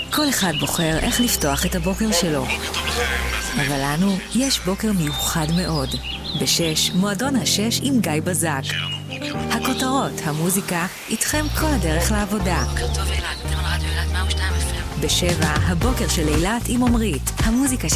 כל אחד בוחר איך לפתוח את הבוקר שלו. אבל לנו יש בוקר מיוחד מאוד. ב-6, מועדון ה-6 עם גיא בזק. הכותרות, המוזיקה, איתכם כל הדרך לעבודה. בוקר טוב אילת, אתם על רדיו אילת 102 FM. ב-7, הבוקר של אילת עם עומרית. המוזיקה